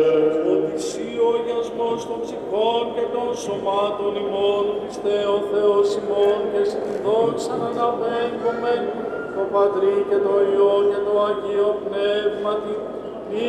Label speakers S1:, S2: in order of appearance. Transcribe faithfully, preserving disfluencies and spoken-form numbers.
S1: Ότι εσύ ο αγιασμός των ψυχών και των σωμάτων ημών, Χριστέ ο Θεός ημών, και εσύ την δόξα να αναβαίνουμε το Πατρί και το Υιό και το Αγίο Πνεύματι,